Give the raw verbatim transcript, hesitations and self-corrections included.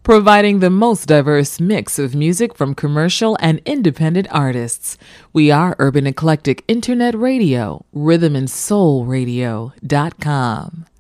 providing the most diverse mix of music from commercial and independent artists. We are Urban Eclectic Internet Radio, rhythm and soul radio dot com.